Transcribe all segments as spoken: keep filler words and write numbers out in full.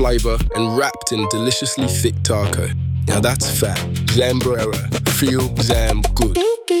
flavour and wrapped in deliciously thick taco. Now that's fat. Zambrera. Feel Zam good.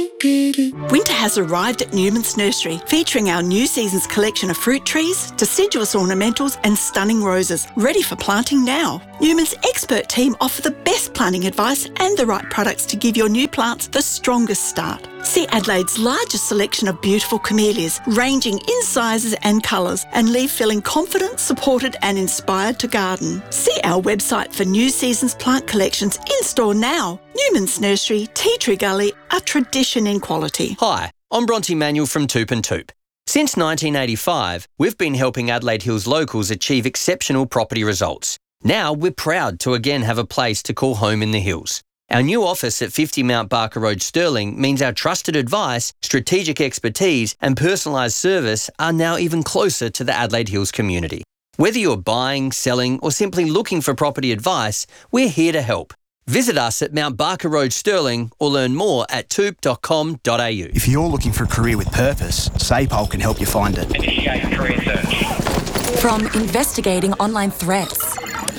Winter has arrived at Newman's Nursery, featuring our new season's collection of fruit trees, deciduous ornamentals and stunning roses, ready for planting now. Newman's expert team offer the best planting advice and the right products to give your new plants the strongest start. See Adelaide's largest selection of beautiful camellias, ranging in sizes and colours, and leave feeling confident, supported and inspired to garden. See our website for new season's plant collections in store now. Newman's Nursery, Tea Tree Gully, a tradition in quality. Hi, I'm Bronte Manuel from Toop and Toop. Since nineteen eighty-five, we've been helping Adelaide Hills locals achieve exceptional property results. Now we're proud to again have a place to call home in the hills. Our new office at fifty Mount Barker Road, Stirling, means our trusted advice, strategic expertise and personalised service are now even closer to the Adelaide Hills community. Whether you're buying, selling or simply looking for property advice, we're here to help. Visit us at Mount Barker Road, Stirling, or learn more at toop dot com dot a u. If you're looking for a career with purpose, SAPOL can help you find it. Initiate career search. From investigating online threats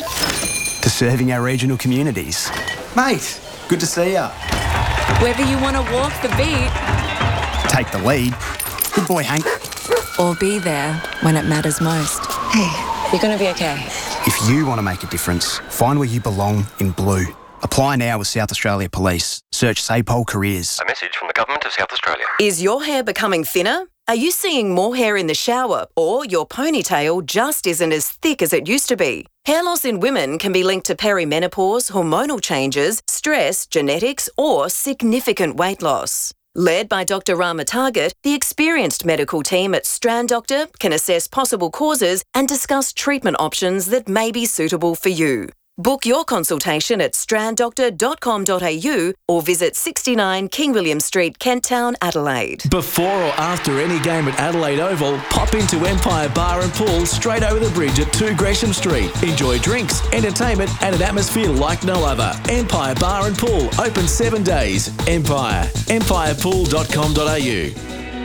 to serving our regional communities. Mate, good to see ya. Whether you want to walk the beat, take the lead. Good boy, Hank. Or be there when it matters most. Hey, you're going to be okay. If you want to make a difference, find where you belong in blue. Apply now with South Australia Police. Search SAPOL Careers. A message from the Government of South Australia. Is your hair becoming thinner? Are you seeing more hair in the shower, or your ponytail just isn't as thick as it used to be? Hair loss in women can be linked to perimenopause, hormonal changes, stress, genetics, or significant weight loss. Led by Doctor Rama Target, the experienced medical team at Strand Doctor can assess possible causes and discuss treatment options that may be suitable for you. Book your consultation at strand doctor dot com dot a u or visit sixty-nine King William Street, Kent Town, Adelaide. Before or after any game at Adelaide Oval, pop into Empire Bar and Pool straight over the bridge at two Gresham Street. Enjoy drinks, entertainment and an atmosphere like no other. Empire Bar and Pool, open seven days. Empire, empire pool dot com dot a u.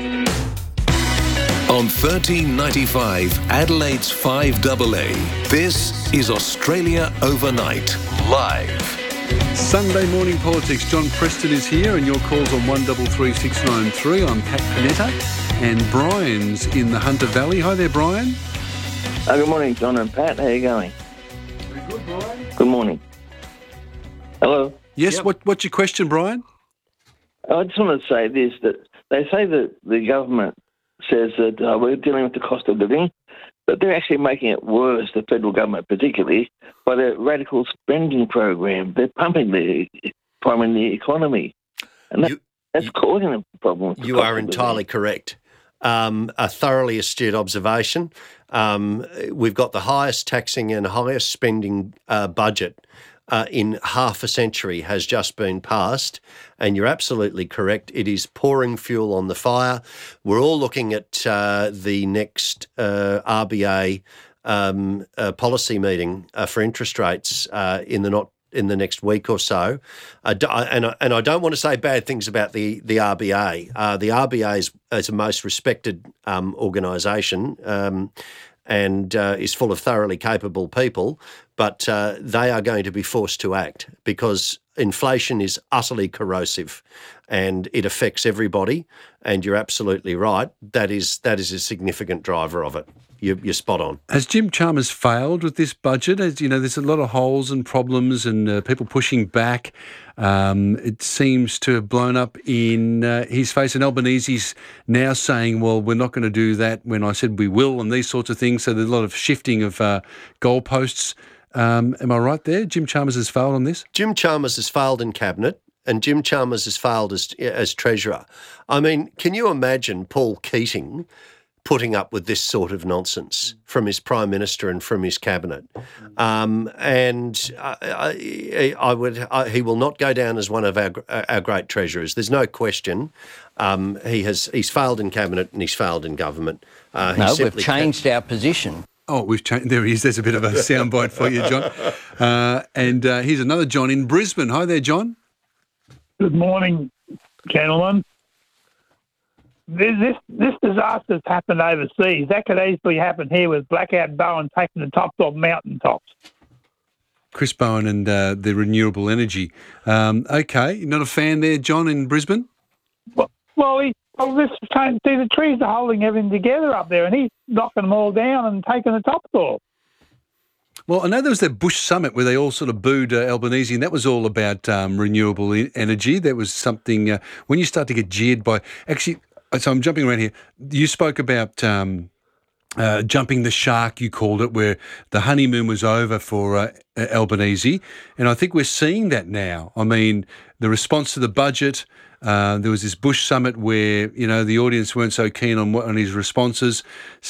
On thirteen ninety-five, Adelaide's five A A. This is Australia Overnight, live. Sunday morning politics. John Preston is here and your calls on one three three six nine three. I'm Pat Panetta and Brian's in the Hunter Valley. Hi there, Brian. Oh, good morning, John and Pat. How are you going? Very good, Brian. Good morning. Hello? Yes, yep. what, what's your question, Brian? I just want to say this, that they say that the government says that uh, we're dealing with the cost of living, but they're actually making it worse, the federal government particularly, by their radical spending program. They're pumping the pumping the economy, and that, you, that's you, causing a problem. You are entirely correct. Um, a thoroughly astute observation. Um, we've got the highest taxing and highest spending uh, budget Uh, in half a century has just been passed, and you're absolutely correct. It is pouring fuel on the fire. We're all looking at uh, the next uh, R B A um, uh, policy meeting uh, for interest rates uh, in the not in the next week or so, uh, and and I don't want to say bad things about the the R B A. Uh, the R B A is, is a most respected um, organisation. Um, and uh, is full of thoroughly capable people, but uh, they are going to be forced to act because inflation is utterly corrosive and it affects everybody, and you're absolutely right. That is that is a significant driver of it. You're, you're spot on. Has Jim Chalmers failed with this budget? As you know, there's a lot of holes and problems and uh, people pushing back. Um, it seems to have blown up in uh, his face. And Albanese's now saying, well, we're not going to do that when I said we will, and these sorts of things. So there's a lot of shifting of uh, goalposts. Um, am I right there? Jim Chalmers has failed on this? Jim Chalmers has failed in Cabinet, and Jim Chalmers has failed as, as Treasurer. I mean, can you imagine Paul Keating putting up with this sort of nonsense from his Prime Minister and from his Cabinet? Um, and I, I, I would, I, he will not go down as one of our our great treasurers. There's no question. Um, he has he's failed in Cabinet and he's failed in government. Uh, no, we've changed ca- our position. Oh, we've changed. There he is. There's a bit of a soundbite for you, John. Uh, and uh, here's another John in Brisbane. Hi there, John. Good morning, gentlemen. this this, this disaster's happened overseas. That could easily happen here with Blackout Bowen taking the tops off mountaintops. Chris Bowen and uh, the renewable energy. Um, okay, you're not a fan there, John, in Brisbane? Well, well, he, well this see the trees are holding everything together up there, and he's knocking them all down and taking the tops off. Well, I know there was that Bush summit where they all sort of booed uh, Albanese, and that was all about um, renewable e- energy. That was something, uh, when you start to get jeered by, actually, so I'm jumping around here. You spoke about um, uh, jumping the shark, you called it, where the honeymoon was over for uh, Albanese. And I think we're seeing that now. I mean, the response to the budget, Uh, there was this Bush summit where, you know, the audience weren't so keen on what, on his responses.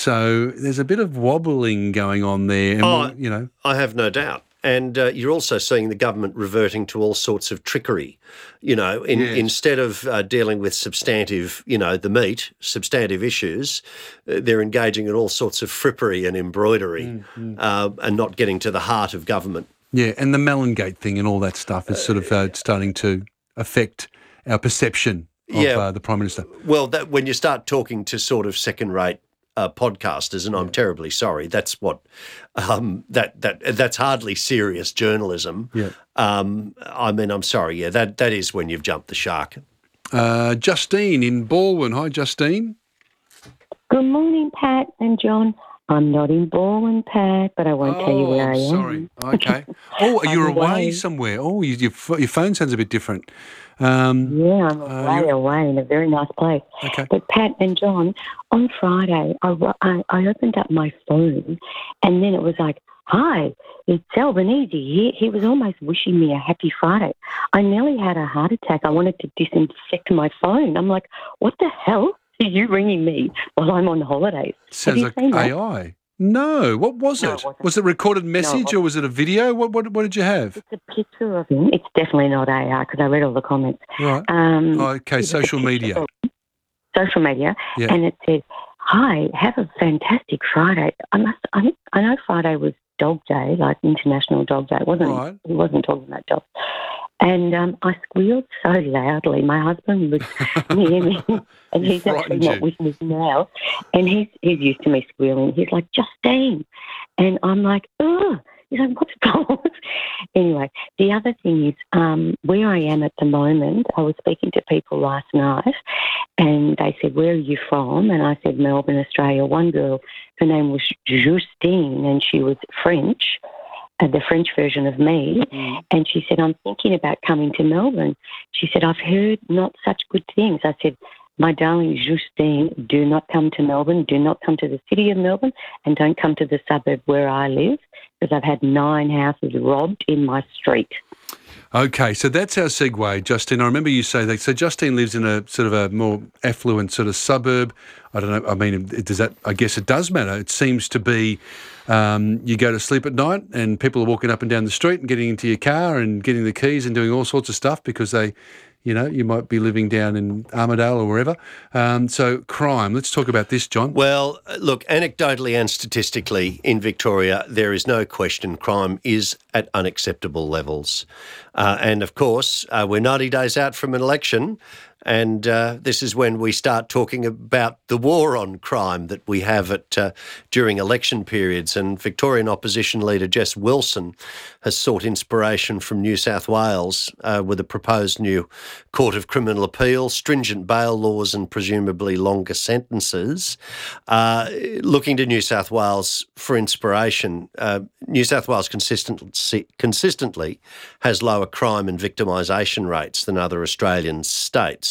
So there's a bit of wobbling going on there. And oh, you know, I have no doubt. And uh, you're also seeing the government reverting to all sorts of trickery. You know, in, Yes. instead of uh, dealing with substantive, you know, the meat, substantive issues, uh, they're engaging in all sorts of frippery and embroidery Mm-hmm. uh, and not getting to the heart of government. Yeah, and the Mellongate thing and all that stuff is sort of uh, starting to affect our perception of Yeah. uh, the Prime Minister. Well, that, when you start talking to sort of second-rate uh, podcasters, and I'm terribly sorry, that's what um, that that that's hardly serious journalism. Yeah. Um, I mean, I'm sorry. Yeah, that that is when you've jumped the shark. Uh, Justine in Balwyn. Hi, Justine. Good morning, Pat and John. I'm not in Balwyn, Pat, but I won't oh, tell you where I'm I am. sorry. Okay. Oh, you're I'm away away. somewhere. Oh, you, your, ph- your phone sounds a bit different. Um, Yeah, I'm uh, away, you're- away in a very nice place. Okay. But Pat and John, on Friday, I, ro- I, I opened up my phone, and then it was like, "Hi, it's Albanese." He, he was almost wishing me a happy Friday. I nearly had a heart attack. I wanted to disinfect my phone. I'm like, "What the hell are you ringing me while I'm on holidays?" Have Sounds you like seen that? A I. No, what was No, it? it wasn't. Was it a recorded message wasn't. or was it a video? What what, what did you have? It's a picture of him. It's definitely not A I because I read all the comments. Right. Um, Oh, okay, it's a social picture media. of- Social media, Yeah. and it says, "Hi, have a fantastic Friday." I must. I, think- I know Friday was Dog Day, like International Dog Day. It wasn't. Right. He wasn't talking about dogs. And um, I squealed so loudly. My husband was near me, and He he's actually frightened not you. with me now. And he's he's used to me squealing. He's like, "Justine," and I'm like, "Ugh." He's like, "What's wrong?" Anyway, the other thing is um, where I am at the moment. I was speaking to people last night, and they said, "Where are you from?" And I said, "Melbourne, Australia." One girl, her name was Justine, and she was French. Uh, the French version of me, Mm. and she said, "I'm thinking about coming to Melbourne." She said, "I've heard not such good things." I said, "My darling Justine, do not come to Melbourne, do not come to the city of Melbourne, and don't come to the suburb where I live, because I've had nine houses robbed in my street." Okay, so that's our segue, Justine. I remember you say that. So Justine lives in a sort of a more affluent sort of suburb. I don't know. I mean, does that? I guess it does matter. It seems to be um, you go to sleep at night and people are walking up and down the street and getting into your car and getting the keys and doing all sorts of stuff because they, you know, you might be living down in Armidale or wherever. Um, so crime. Let's talk about this, John. Well, look, anecdotally and statistically in Victoria, there is no question crime is at unacceptable levels. Uh, and of course, uh, we're ninety days out from an election. And uh, this is when we start talking about the war on crime that we have at uh, during election periods. And Victorian opposition leader Jess Wilson has sought inspiration from New South Wales uh, with a proposed new Court of Criminal Appeal, stringent bail laws and presumably longer sentences. Uh, looking to New South Wales for inspiration, uh, New South Wales consistently, consistently has lower crime and victimisation rates than other Australian states.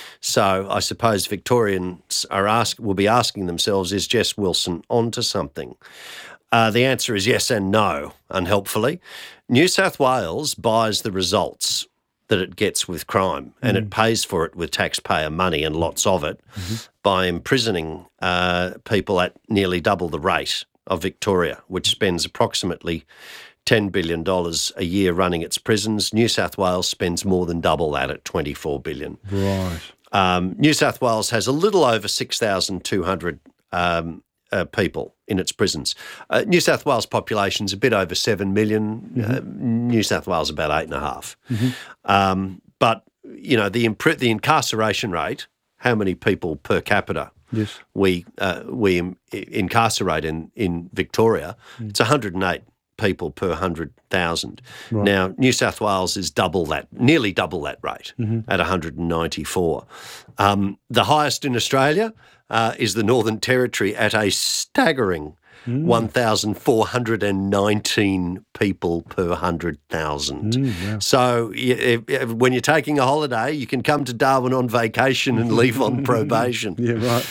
So I suppose Victorians are ask, will be asking themselves, is Jess Wilson onto something? Uh, the answer is yes and no, unhelpfully. New South Wales buys the results that it gets with crime, and it pays for it with taxpayer money and lots of it Mm-hmm. by imprisoning uh, people at nearly double the rate of Victoria, which spends approximately ten billion dollars a year running its prisons. New South Wales spends more than double that at twenty-four billion dollars. Right. Um, New South Wales has a little over six thousand two hundred um, uh, people in its prisons. Uh, New South Wales population's a bit over seven million. Mm-hmm. Uh, New South Wales about eight and a half. Mm-hmm. Um, but, you know, the, impri- the incarceration rate how many people per capita yes. we uh, we in, incarcerate in, in Victoria, mm. it's one hundred eight people per one hundred thousand. Right. Now, New South Wales is double that, nearly double that rate mm-hmm. at one hundred ninety-four. Um, the highest in Australia uh, is the Northern Territory at a staggering mm. one thousand four hundred nineteen people per one hundred thousand. Mm, yeah. So if, if, when you're taking a holiday, you can come to Darwin on vacation and leave on probation. Yeah, right.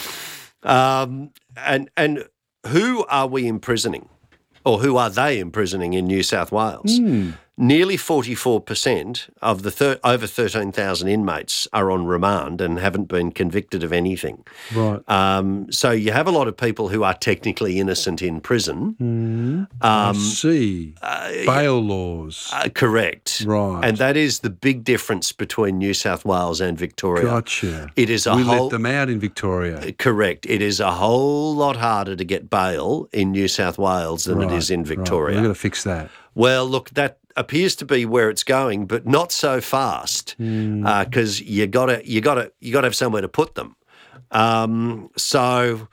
Um, and and who are we imprisoning? Or who are they imprisoning in New South Wales? Mm. Nearly forty-four percent of the thir- over thirteen thousand inmates are on remand and haven't been convicted of anything. Right. Um, so you have a lot of people who are technically innocent in prison. Mm. Um, I see. Uh, Bail laws. Uh, correct. Right. And that is the big difference between New South Wales and Victoria. Gotcha. It is a we whole, let them out in Victoria. Correct. It is a whole lot harder to get bail in New South Wales than right. it is in Victoria. Right. We've got to fix that. Well, look, that appears to be where it's going, but not so fast because mm. uh, you got to you got to you got to have somewhere to put them. Um, so,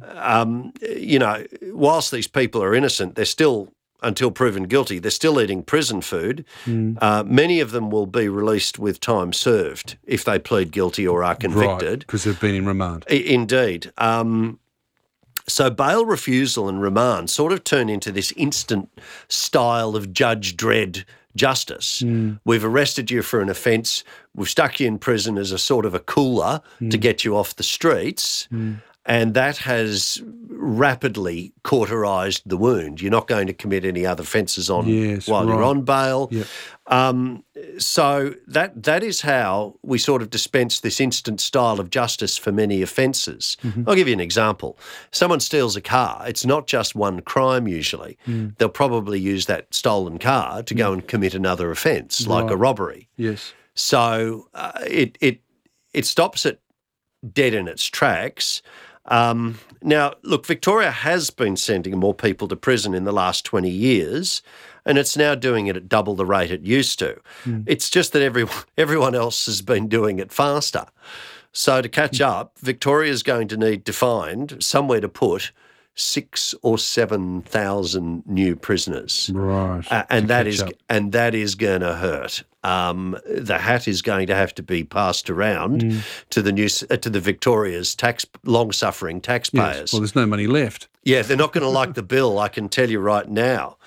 um, you know, whilst these people are innocent, they're still, until proven guilty, they're still eating prison food. Mm. Uh, many of them will be released with time served if they plead guilty or are convicted, because right, they've been in remand. I- indeed. Um, So bail refusal and remand sort of turn into this instant style of Judge Dredd justice. Mm. We've arrested you for an offence. We've stuck you in prison as a sort of a cooler mm. to get you off the streets. Mm. And that has rapidly cauterised the wound. You're not going to commit any other offences on yes, while right. you're on bail. Yep. Um, so that that is how we sort of dispense this instant style of justice for many offences. Mm-hmm. I'll give you an example. Someone steals a car. It's not just one crime usually. Mm. They'll probably use that stolen car to mm. go and commit another offence, right. like a robbery. Yes. So uh, it it it stops it dead in its tracks. Um, now, look, Victoria has been sending more people to prison in the last twenty years, and it's now doing it at double the rate it used to. Mm. It's just that everyone, everyone else has been doing it faster. So to catch up, Victoria's going to need to find somewhere to put six or seven thousand new prisoners, right? Uh, and that is up. and that is going to hurt. Um, the hat is going to have to be passed around mm. to the new uh, to the Victoria's tax long-suffering taxpayers. Yes. Well, there's no money left. Yeah, they're not going to like the bill. I can tell you right now.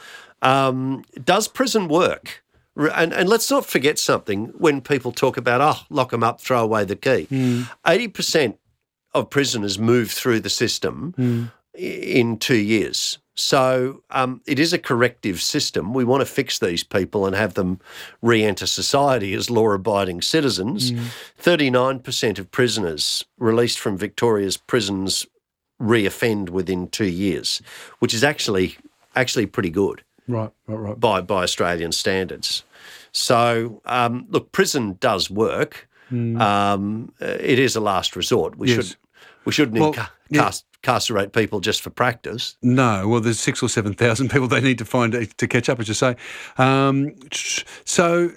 Um, does prison work? And, and let's not forget something when people talk about, oh, lock them up, throw away the key. Mm. eighty percent of prisoners move through the system mm. in two years. So um, it is a corrective system. We want to fix these people and have them re-enter society as law-abiding citizens. Mm. thirty-nine percent of prisoners released from Victoria's prisons re-offend within two years, which is actually actually pretty good. Right, right, right. By, by Australian standards. So, um, look, prison does work. Mm. Um, it is a last resort. We yes. should we shouldn't well, inca- yeah. cast, incarcerate people just for practice. No, well, there's six or seven thousand people they need to find to catch up, as you say. Um, so,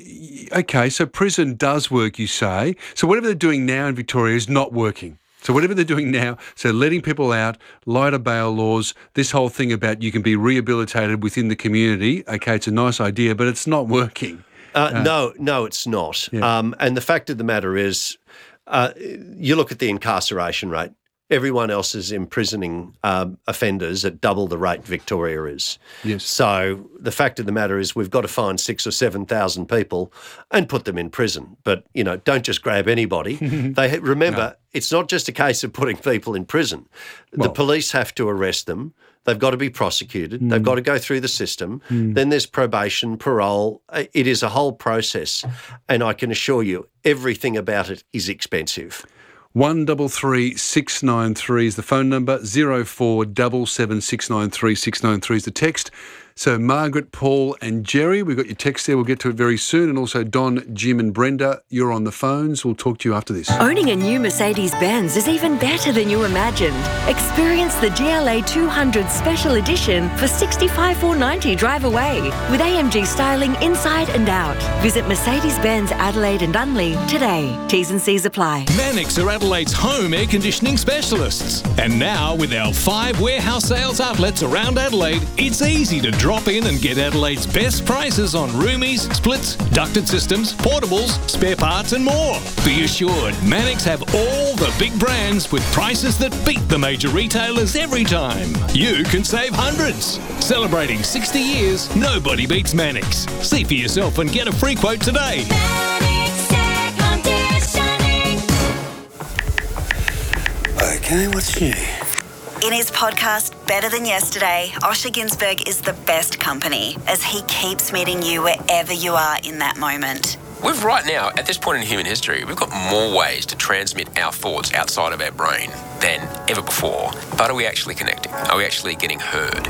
okay, so prison does work, you say. So whatever they're doing now in Victoria is not working. So whatever they're doing now, so letting people out, lighter bail laws, this whole thing about you can be rehabilitated within the community, okay, it's a nice idea, but it's not working. Uh, Uh, no, no, it's not. Yeah. Um, and the fact of the matter is, uh, you look at the incarceration rate, everyone else is imprisoning um, offenders at double the rate Victoria is. Yes. So the fact of the matter is we've got to find six or seven thousand people and put them in prison. But, you know, don't just grab anybody. They Remember, no. It's not just a case of putting people in prison. Well, the police have to arrest them. They've got to be prosecuted. Mm. They've got to go through the system. Mm. Then there's probation, parole. It is a whole process. And I can assure you, everything about it is expensive. One double three six nine three is the phone number. Zero four double seven six nine three six nine three is the text. So Margaret, Paul and Jerry, we've got your text there. We'll get to it very soon. And also Don, Jim and Brenda, you're on the phones. We'll talk to you after this. Owning a new Mercedes-Benz is even better than you imagined. Experience the G L A two hundred Special Edition for sixty-five thousand four hundred ninety dollars drive away with A M G styling inside and out. Visit Mercedes-Benz Adelaide and Unley today. T's and C's apply. Mannix are Adelaide's home air conditioning specialists. And now with our five warehouse sales outlets around Adelaide, it's easy to drop in and get Adelaide's best prices on roomies, splits, ducted systems, portables, spare parts and more. Be assured, Mannix have all the big brands with prices that beat the major retailers every time. You can save hundreds. Celebrating sixty years, nobody beats Mannix. See for yourself and get a free quote today. Okay, what's new? In his podcast, Better Than Yesterday, Osher Ginsberg is the best company as he keeps meeting you wherever you are in that moment. We've right now, at this point in human history, we've got more ways to transmit our thoughts outside of our brain than ever before. But are we actually connecting? Are we actually getting heard?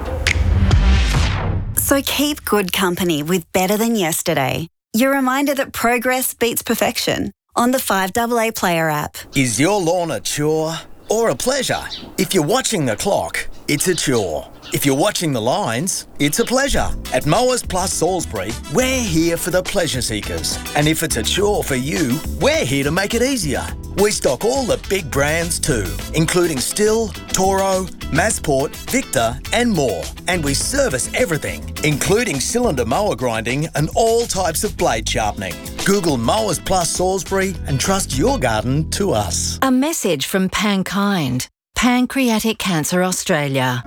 So keep good company with Better Than Yesterday. Your reminder that progress beats perfection on the five A A Player app. Is your lawn a chore or a pleasure? If you're watching the clock, it's a chore. If you're watching the lines, it's a pleasure. At Mowers Plus Salisbury, we're here for the pleasure seekers. And if it's a chore for you, we're here to make it easier. We stock all the big brands too, including Still, Toro, Massport, Victor and more. And we service everything, including cylinder mower grinding and all types of blade sharpening. Google Mowers Plus Salisbury and trust your garden to us. A message from Pankind, Pancreatic Cancer Australia.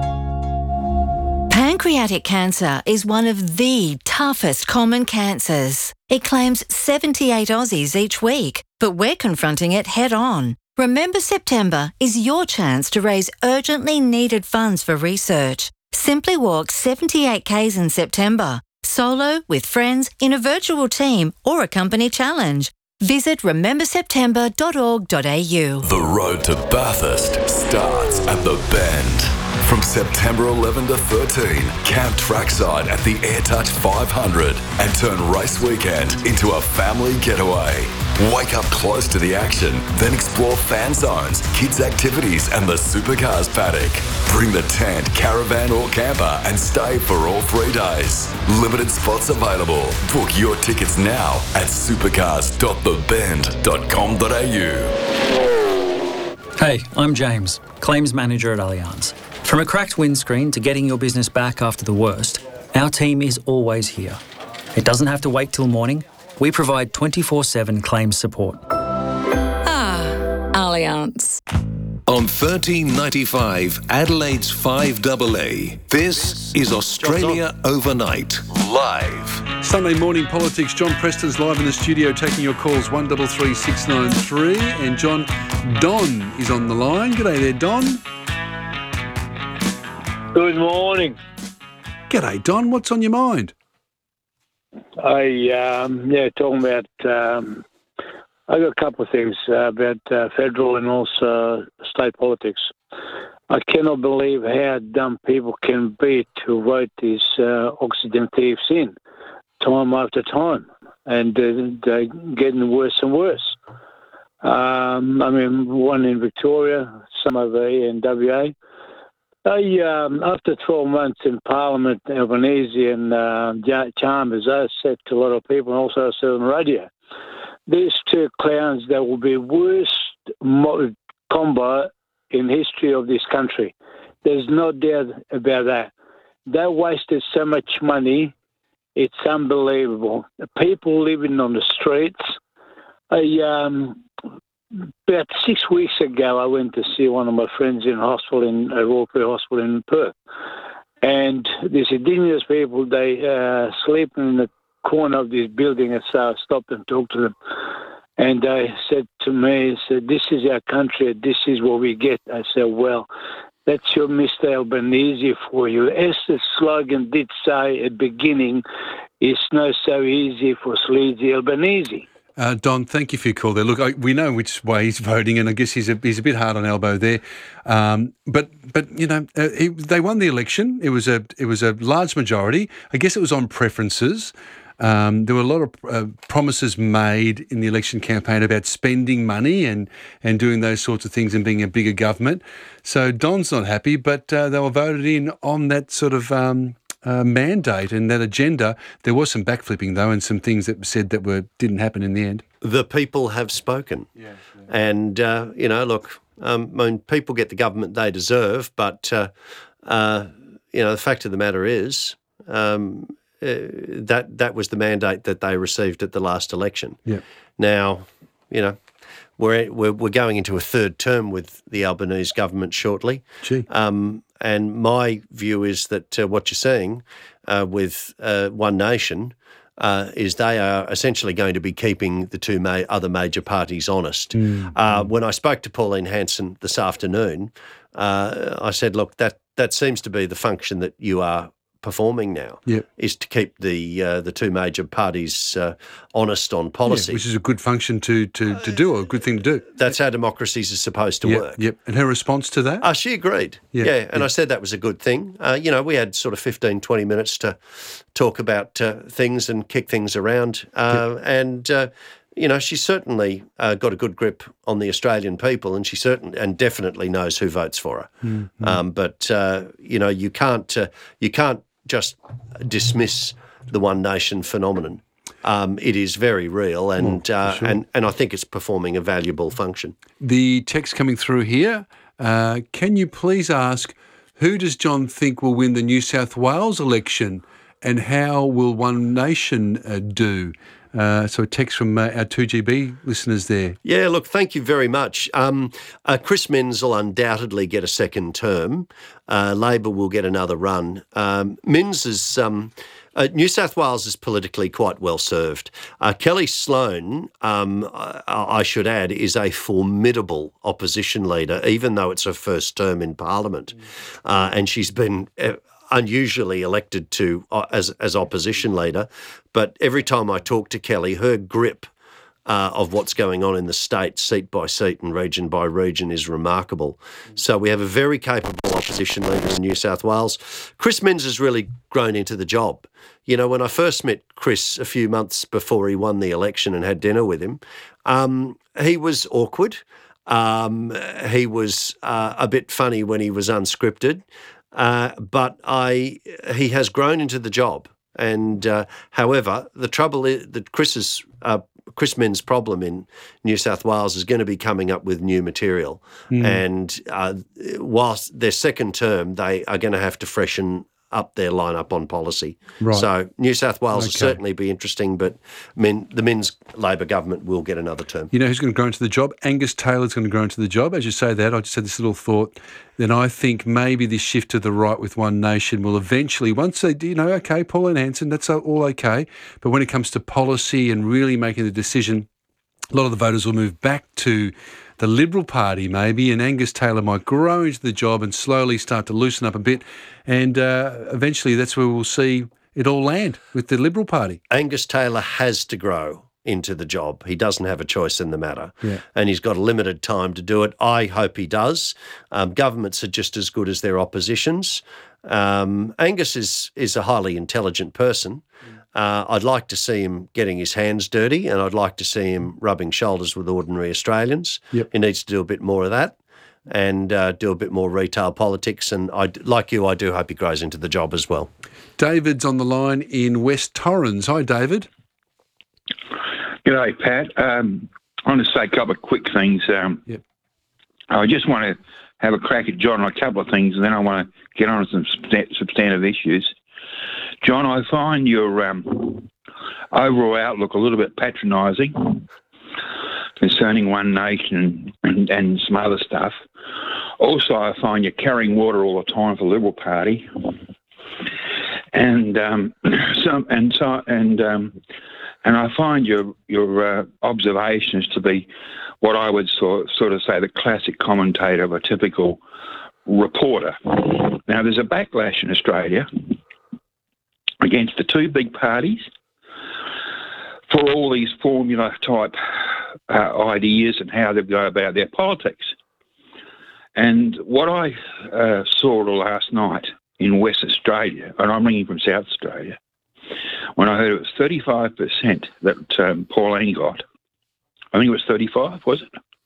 Pancreatic cancer is one of the toughest common cancers. It claims seventy-eight Aussies each week, but we're confronting it head on. Remember September is your chance to raise urgently needed funds for research. Simply walk seventy-eight kays in September, solo, with friends, in a virtual team or a company challenge. Visit remember september dot org dot a u. The road to Bathurst starts at the Bend. From September eleventh to thirteenth, camp trackside at the AirTouch five hundred and turn race weekend into a family getaway. Wake up close to the action, then explore fan zones, kids' activities and the supercars paddock. Bring the tent, caravan or camper and stay for all three days. Limited spots available. Book your tickets now at supercars dot the bend dot com dot a u. Hey, I'm James, Claims Manager at Allianz. From a cracked windscreen to getting your business back after the worst, our team is always here. It doesn't have to wait till morning. We provide twenty-four seven claims support. Ah, Allianz. On thirteen ninety-five, Adelaide's five A A, this is Australia Overnight, live. Sunday morning politics. John Preston's live in the studio taking your calls, one three three six nine three. And John, Don is on the line. G'day there, Don. Good morning. G'day, Don. What's on your mind? I, um, yeah, talking about, um, I got a couple of things uh, about uh, federal and also state politics. I cannot believe how dumb people can be to vote these uh, oxygen thieves in time after time, and uh, they're getting worse and worse. Um, I mean, one in Victoria, some over here in W A. I, um, after twelve months in Parliament, Albanese and uh, Chambers, I said to a lot of people, and also I said on the radio, these two clowns, they will be worst mo- combo in history of this country. There's no doubt about that. They wasted so much money, it's unbelievable. The people living on the streets. I, um, About six weeks ago, I went to see one of my friends in hospital, in a Royal Free Hospital in Perth. And these Indigenous people, they uh, sleeping in the corner of this building, and so I stopped and talked to them. And they said to me, said, "This is our country, this is what we get." I said, "Well, that's your Mister Albanese for you." As the slogan did say at the beginning, it's not so easy for sleazy Albanese. Uh, Don, thank you for your call there. Look, I, we know which way he's voting, and I guess he's a, he's a bit hard on elbow there. Um, but but you know, uh, he, they won the election. It was a it was a large majority. I guess it was on preferences. Um, there were a lot of uh, promises made in the election campaign about spending money and, and doing those sorts of things and being a bigger government. So Don's not happy, but uh, they were voted in on that sort of um, uh, mandate and that agenda. There was some backflipping, though, and some things that were said that were didn't happen in the end. The people have spoken. Yeah, yeah. And, uh, you know, look, um, I mean, people get the government they deserve, but, uh, uh, you know, the fact of the matter is... Um, Uh, that that was the mandate that they received at the last election. Yeah. Now, you know, we're, we're we're going into a third term with the Albanese government shortly. Gee. Um, and my view is that uh, what you're seeing uh, with uh, One Nation uh, is they are essentially going to be keeping the two ma- other major parties honest. Mm. Uh, when I spoke to Pauline Hanson this afternoon, uh, I said, look, that that seems to be the function that you are performing now, yep. is to keep the uh, the two major parties uh, honest on policy. Yeah, which is a good function to, to, to do, or a good thing to do. That's how democracies are supposed to yep, work. Yep. And her response to that? Uh, she agreed. Yeah, yeah. And yeah. I said that was a good thing. Uh, you know, we had sort of fifteen, twenty minutes to talk about uh, things and kick things around. Uh, yep. And, uh, you know, she's certainly uh, got a good grip on the Australian people, and she certainly and definitely knows who votes for her. Mm-hmm. Um, but, uh, you know, you can't uh, you can't just dismiss the One Nation phenomenon. Um, it is very real, and oh, uh, sure. and and I think it's performing a valuable function. The text coming through here. Uh, can you please ask who does John think will win the New South Wales election, and how will One Nation uh, do? Uh, so a text from uh, our two G B listeners there. Yeah, look, thank you very much. Um, uh, Chris Minns will undoubtedly get a second term. Uh, Labor will get another run. Um, Minns is... Um, Uh, New South Wales is politically quite well served. Uh, Kelly Sloan, um, I, I should add, is a formidable opposition leader, even though it's her first term in Parliament. Uh, and she's been uh, unusually elected to uh, as as opposition leader. But every time I talk to Kelly, her grip Uh, of what's going on in the state, seat by seat and region by region, is remarkable. So we have a very capable opposition leader in New South Wales. Chris Minns has really grown into the job. You know, when I first met Chris a few months before he won the election and had dinner with him, um, he was awkward. Um, he was uh, a bit funny when he was unscripted, uh, but I he has grown into the job. And uh, however, the trouble is that Chris's uh, Chris Minns' problem in New South Wales is going to be coming up with new material. Mm. And uh, whilst their second term, they are going to have to freshen up their lineup on policy. Right. So New South Wales Okay. will certainly be interesting, but Min, the Minns Labor government will get another term. You know who's going to grow into the job? Angus Taylor's going to grow into the job. As you say that, I just had this little thought. Then I think maybe this shift to the right with One Nation will eventually, once they do, you know, okay, Pauline Hanson, that's all okay. But when it comes to policy and really making the decision, a lot of the voters will move back to the Liberal Party maybe, and Angus Taylor might grow into the job and slowly start to loosen up a bit. And uh, eventually that's where we'll see it all land with the Liberal Party. Angus Taylor has to grow into the job. He doesn't have a choice in the matter. Yeah. And he's got a limited time to do it. I hope he does. Um, governments are just as good as their oppositions. Um, Angus is, is a highly intelligent person. Uh, I'd like to see him getting his hands dirty, and I'd like to see him rubbing shoulders with ordinary Australians. Yep. He needs to do a bit more of that and uh, do a bit more retail politics. And I, like you, I do hope he grows into the job as well. David's on the line in West Torrens. Hi, David. G'day, Pat. Um, I want to say a couple of quick things. Um, yep. I just want to have a crack at John on a couple of things, and then I want to get on to some substantive issues. John, I find your um, overall outlook a little bit patronising concerning One Nation and, and some other stuff. Also, I find you're carrying water all the time for the Liberal Party, and um, some and so and um, and I find your your uh, observations to be what I would sort sort of say the classic commentator of a typical reporter. Now, there's a backlash in Australia against the two big parties for all these formula type uh, ideas and how they go about their politics. And what I uh, saw last night in West Australia, and I'm ringing from South Australia, when I heard it was thirty-five percent that um, Pauline got. I think it was thirty-five, was it?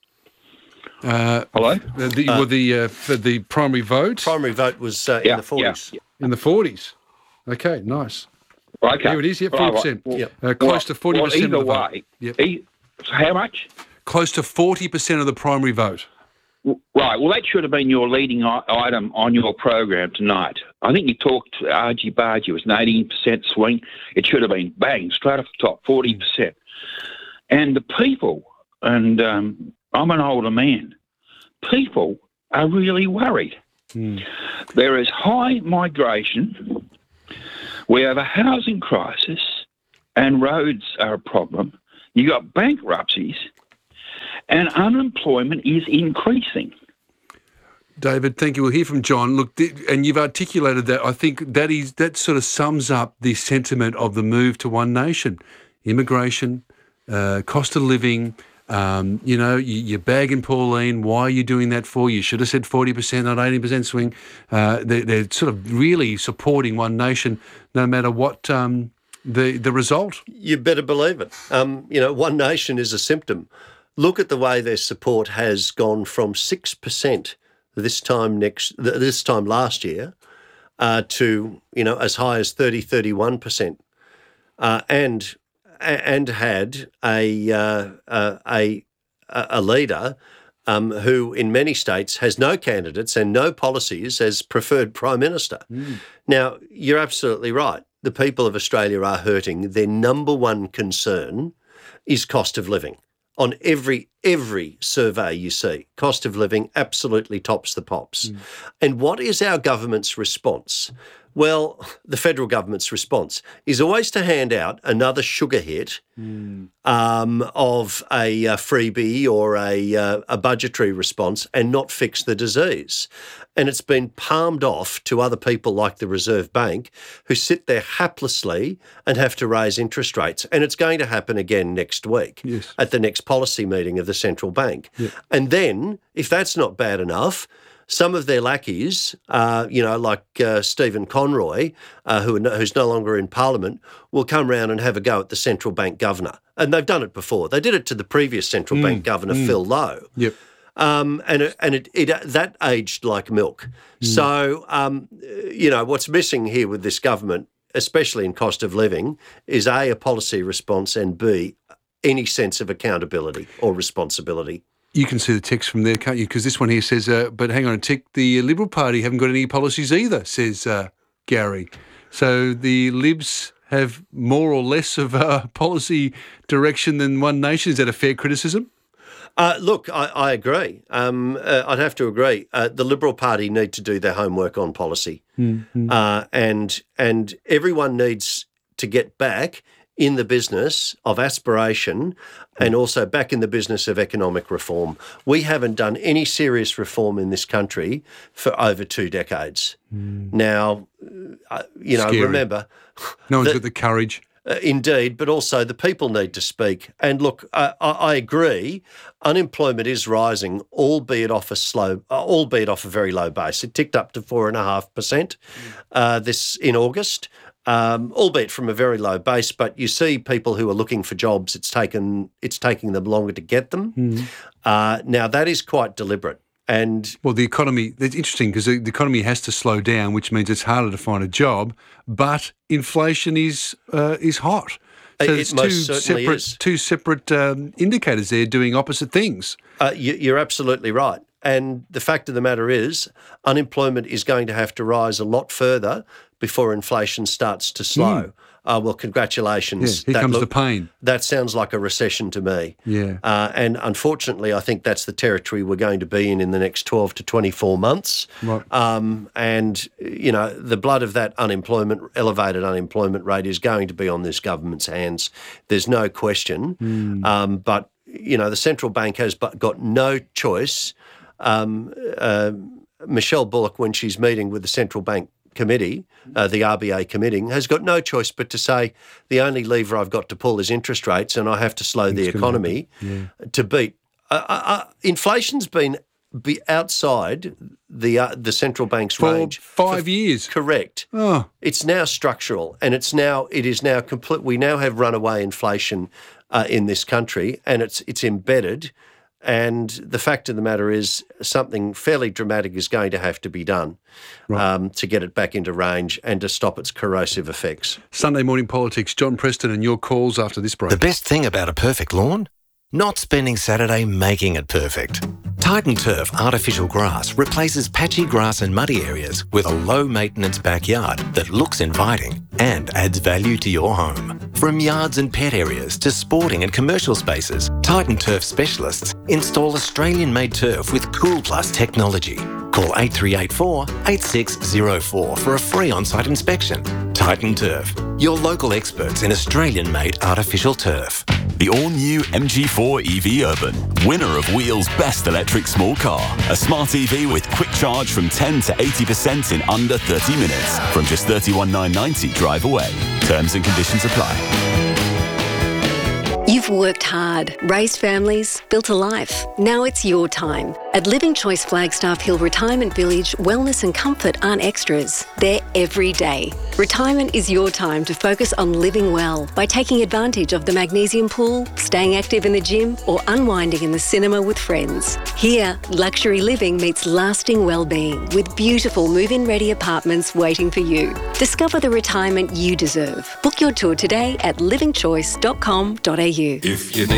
Uh, Hello? The, uh, well, the, uh, for the primary vote? Primary vote was uh, Yeah, in the forties. yeah. In the forties. Okay, nice. Okay. Here it is, yeah, Right, forty right. percent. Well, Uh, close well, to forty percent well, of the either vote. way, Yep. e- how much? Close to forty percent of the primary vote. Right, well, that should have been your leading I- item on your program tonight. I think you talked argy-bargy, it was an eighteen percent swing. It should have been bang, straight off the top, forty percent. And the people, and um, I'm an older man, people are really worried. Mm. There is high migration, we have a housing crisis, and roads are a problem. You got bankruptcies, and unemployment is increasing. David, thank you. We'll hear from John. Look, th- and you've articulated that. I think that is that sort of sums up the sentiment of the move to one nation: immigration, uh, cost of living. Um, you know, you, you're bagging Pauline. Why are you doing that for? You should have said forty percent, not eighty percent swing. Uh, they, they're sort of really supporting one nation, no matter what um, the the result. You better believe it. Um, you know, one nation is a symptom. Look at the way their support has gone from six percent this time next this time last year uh, to, you know, as high as thirty, thirty-one percent, uh, and and had a uh, a a leader um, who, in many states, has no candidates and no policies as preferred prime minister. Mm. Now, you're absolutely right. The people of Australia are hurting. Their number one concern is cost of living. On every every survey you see, cost of living absolutely tops the pops. Mm. And what is our government's response? Well, the federal government's response is always to hand out another sugar hit Mm. um, of a, a freebie or a, uh, a budgetary response and not fix the disease. And it's been palmed off to other people like the Reserve Bank, who sit there haplessly and have to raise interest rates. And it's going to happen again next week Yes. at the next policy meeting of the central bank. Yeah. And then, if that's not bad enough, some of their lackeys, uh, you know, like uh, Stephen Conroy, uh, who are no, who's no longer in Parliament, will come round and have a go at the central bank governor. And they've done it before. They did it to the previous central Mm, bank governor, mm. Phil Lowe. Yep. Um, and it, and it, it that aged like milk. So, um, you know, what's missing here with this government, especially in cost of living, is A, a policy response, and B, any sense of accountability or responsibility. You can see the text from there, can't you? Because this one here says, uh, but hang on a tick, the Liberal Party haven't got any policies either, says uh, Gary. So the Libs have more or less of a policy direction than One Nation. Is that a fair criticism? Uh, look, I, I agree. Um, uh, I'd have to agree. Uh, the Liberal Party need to do their homework on policy, Mm-hmm. uh, and and everyone needs to get back in the business of aspiration and also back in the business of economic reform. We haven't done any serious reform in this country for over two decades. Mm. Now, uh, you know, Scary. remember... No one's that- got the courage. Uh, indeed, but also the people need to speak. And look, I, I, I agree, unemployment is rising, albeit off a slow, uh, albeit off a very low base. It ticked up to four and a half percent uh, this in August, um, albeit from a very low base. But you see, people who are looking for jobs, it's taken it's taking them longer to get them. Mm. Uh, now that is quite deliberate. And well, the economy, it's interesting because the, the economy has to slow down, which means it's harder to find a job, but inflation is uh, is hot. So It- there's it most two certainly separate is. two separate um, indicators there doing opposite things. Uh, you, you're absolutely right. And the fact of the matter is, unemployment is going to have to rise a lot further before inflation starts to slow. Mm. Uh, well, congratulations. Yeah, here That comes the look- pain. That sounds like a recession to me. Yeah. Uh, and unfortunately, I think that's the territory we're going to be in in the next twelve to twenty-four months. Right. Um, and, you know, the blood of that unemployment, elevated unemployment rate is going to be on this government's hands. There's no question. Mm. Um, but, you know, the central bank has but got no choice. Um, uh, Michelle Bullock, when she's meeting with the central bank committee, uh, the R B A committee, has got no choice but to say the only lever I've got to pull is interest rates, and I have to slow the economy Yeah. to beat. Uh, uh, inflation's been be outside the uh, the central bank's For range five for, years. Correct. Oh. It's now structural, and it's now it is now complete. We now have runaway inflation uh, in this country, and it's it's embedded. And the fact of the matter is, something fairly dramatic is going to have to be done um, to get it back into range and to stop its corrosive effects. Sunday Morning Politics, John Preston, and your calls after this break. The best thing about a perfect lawn? Not spending Saturday making it perfect. Titan Turf artificial grass replaces patchy grass and muddy areas with a low-maintenance backyard that looks inviting and adds value to your home. From yards and pet areas to sporting and commercial spaces, Titan Turf specialists install Australian-made turf with Cool Plus technology. Call eight three eight four, eight six zero four for a free on-site inspection. Titan Turf, your local experts in Australian-made artificial turf. The all-new M G four E V Urban, winner of Wheel's Best Electric Small Car. A smart E V with quick charge from ten to eighty percent in under thirty minutes. From just thirty-one thousand nine hundred ninety drive away. Terms and conditions apply. You've worked hard, raised families, built a life. Now it's your time. At Living Choice Flagstaff Hill Retirement Village, wellness and comfort aren't extras. They're every day. Retirement is your time to focus on living well by taking advantage of the magnesium pool, staying active in the gym, or unwinding in the cinema with friends. Here, luxury living meets lasting well-being with beautiful move-in ready apartments waiting for you. Discover the retirement you deserve. Book your tour today at living choice dot com dot a u. If you